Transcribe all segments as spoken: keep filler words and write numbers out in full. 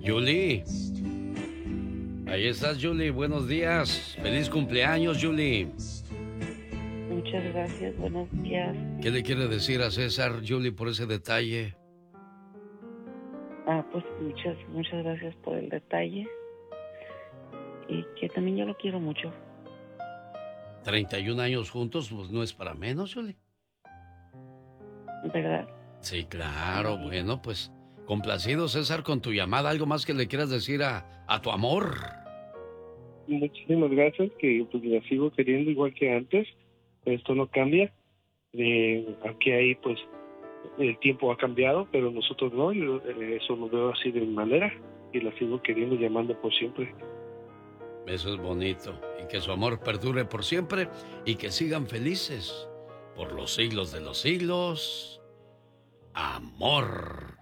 Julie. Ahí estás, Julie. Buenos días. Feliz cumpleaños, Julie. Muchas gracias. Buenos días. ¿Qué le quiere decir a César, Julie, por ese detalle? Ah, pues muchas, muchas gracias por el detalle. Y que también yo lo quiero mucho. treinta y un años juntos, pues no es para menos, Julie. ¿Verdad? Sí, claro. Bueno, pues complacido, César, con tu llamada. ¿Algo más que le quieras decir a, a tu amor? Muchísimas gracias, que pues la sigo queriendo igual que antes. Esto no cambia. Eh, aunque ahí pues el tiempo ha cambiado, pero nosotros no. Yo eh, eso lo veo así de manera y la sigo queriendo, llamando por siempre. Eso es bonito. Y que su amor perdure por siempre y que sigan felices por los siglos de los siglos. Amor.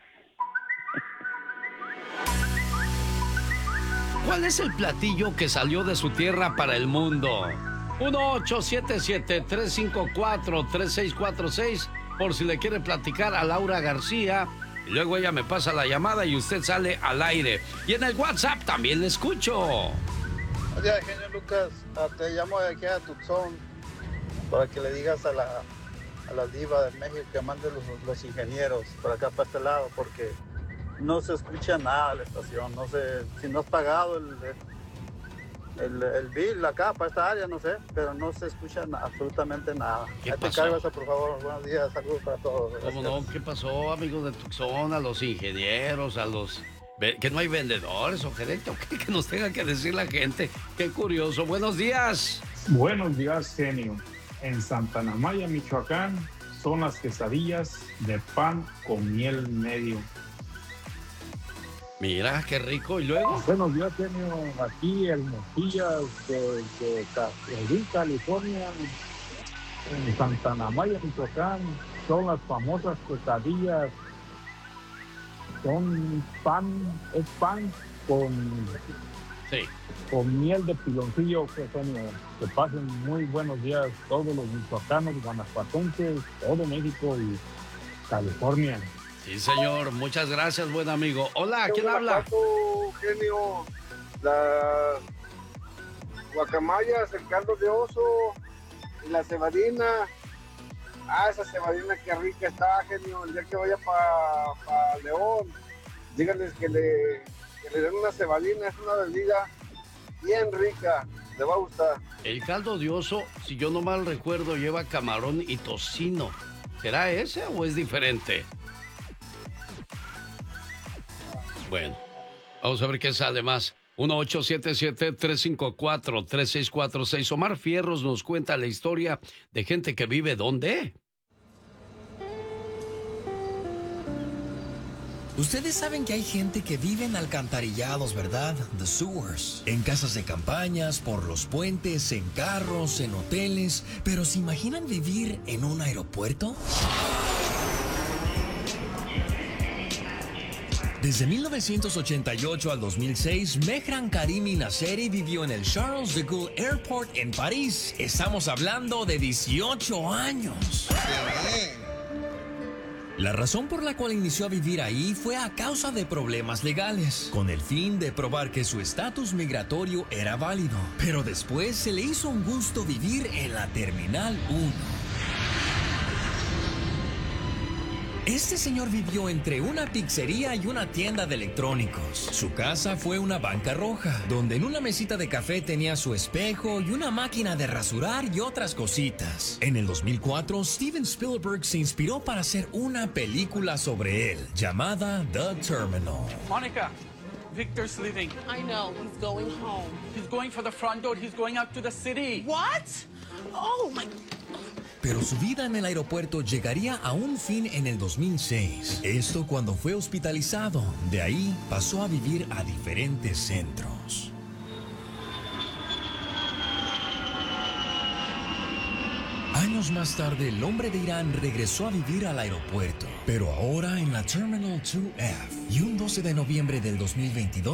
¿Cuál es el platillo que salió de su tierra para el mundo? uno ocho siete siete, tres cinco cuatro, tres seis cuatro seis por si le quiere platicar a Laura García. Y luego ella me pasa la llamada y usted sale al aire. Y en el WhatsApp también le escucho. Oye, genio Lucas, ah, te llamo de aquí a Tucson para que le digas a la, a la diva de México que mande los, los ingenieros para acá, para este lado, porque no se escucha nada la estación. No sé si no has pagado el, el, el bill acá para esta área, no sé, pero no se escucha na, absolutamente nada. ¿Qué Ahí te pasó? encargo eso, por favor. Buenos días, saludos para todos. ¿Cómo Gracias. no? ¿Qué pasó, amigos de Tucson? A los ingenieros, a los... ¿Que no hay vendedores o gerente o qué? Que nos tenga que decir la gente. Qué curioso. Buenos días. Buenos días, genio. En Santana Maya, Michoacán, son las quesadillas de pan con miel medio. Mira, qué rico. ¿Y luego? Buenos días, genio. Aquí el Mojillas de, de Castellín, California, en Santana Maya, Michoacán, son las famosas quesadillas. Son pan, es pan con, sí. con miel de piloncillo, que, genio. Que pasen muy buenos días todos los michoacanos, guanajuatenses, todo México y California. Sí, señor. Muchas gracias, buen amigo. Hola, ¿quién habla? Genio, la guacamayas, el caldo de oso y la cebadina. Ah, esa cebadina qué rica está, genio. El día que vaya para pa León, díganles que le, que le den una cebadina, es una bebida bien rica, le va a gustar. El caldo de oso, si yo no mal recuerdo, lleva camarón y tocino. ¿Será ese o es diferente? Bueno, vamos a ver qué sale más. uno ocho siete siete, tres cinco cuatro, tres seis cuatro seis. Omar Fierros nos cuenta la historia de gente que vive ¿dónde? Ustedes saben que hay gente que vive en alcantarillados, ¿verdad? The sewers. En casas de campañas, por los puentes, en carros, en hoteles. Pero ¿se imaginan vivir en un aeropuerto? Desde mil novecientos ochenta y ocho al dos mil seis, Mehran Karimi Nasseri vivió en el Charles de Gaulle Airport en París. Estamos hablando de dieciocho años. La razón por la cual inició a vivir ahí fue a causa de problemas legales, con el fin de probar que su estatus migratorio era válido. Pero después se le hizo un gusto vivir en la Terminal uno. Este señor vivió entre una pizzería y una tienda de electrónicos. Su casa fue una banca roja, donde en una mesita de café tenía su espejo y una máquina de rasurar y otras cositas. En el dos mil cuatro, Steven Spielberg se inspiró para hacer una película sobre él, llamada The Terminal. Monica, Victor's leaving. I know, he's going home. He's going for the front door. He's going out to the city. What? Oh, my... Pero su vida en el aeropuerto llegaría a un fin en el dos mil seis. Esto cuando fue hospitalizado. De ahí pasó a vivir a diferentes centros. Años más tarde, el hombre de Irán regresó a vivir al aeropuerto, pero ahora en la Terminal dos F. Y un doce de noviembre del dos mil veintidós,